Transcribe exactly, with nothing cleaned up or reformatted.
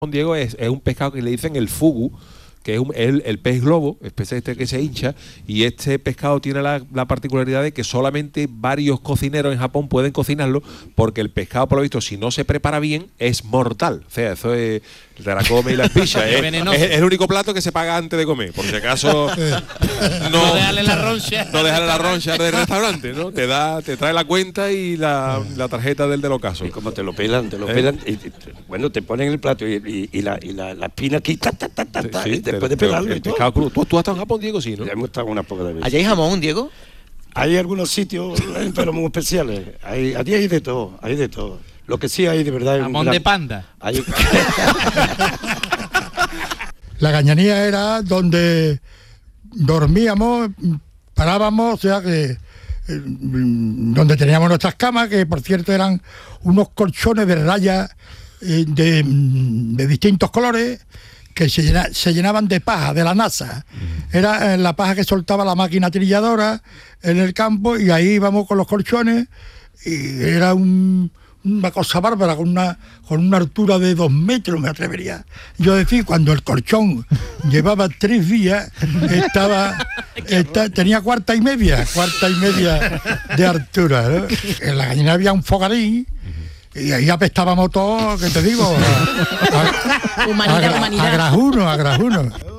Diego, es, es un pescado que le dicen el fugu, que es un, el, el pez globo, especie este que se hincha, y este pescado tiene la, la particularidad de que solamente varios cocineros en Japón pueden cocinarlo, porque el pescado, por lo visto, si no se prepara bien, es mortal. O sea, eso es, te la come y la espicha. es, es, es el único plato que se paga antes de comer, por si acaso no, no dejarle la roncha. No dejarle la roncha del restaurante, ¿no? Te da, te trae la cuenta y la, la tarjeta del del ocaso. Y como te lo pelan, te lo ¿Eh? pelan, y, y, bueno, te ponen el plato y, y, y la, y la, la espina aquí, ta, ta, ta, ta, ta, sí, y después de pelarlo. El pescado crudo. ¿Tú, tú has estado en Japón, Diego? Sí, ¿no? Ya hemos estado una poca de veces. ¿Allá hay jamón, Diego? Hay algunos sitios, pero muy especiales. Hay, allí hay de todo, hay de todo. Lo que sí hay de verdad es jamón gran... de panda. Hay... La Gañanía era donde dormíamos, parábamos, o sea que eh, donde teníamos nuestras camas, que por cierto eran unos colchones de rayas eh, de, de distintos colores, que se, llena, se llenaban de paja, de la NASA. Era eh, la paja que soltaba la máquina trilladora en el campo, y ahí íbamos con los colchones, y era un, una cosa bárbara, con una, con una altura de dos metros, me atrevería yo a decir. Cuando el colchón llevaba tres días, estaba, esta, tenía cuarta y media, cuarta y media de altura, ¿no? En la Gañanía había un fogarín, y ahí apestábamos todos, ¿qué te digo? A, a, humanidad, a, humanidad. A grajuno, a grajuno.